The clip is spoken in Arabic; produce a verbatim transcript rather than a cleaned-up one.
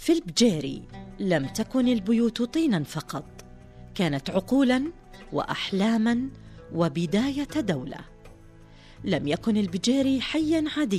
في البجيري لم تكن البيوت طينا فقط، كانت عقولا وأحلاما وبداية دولة. لم يكن البجيري حيا عاديا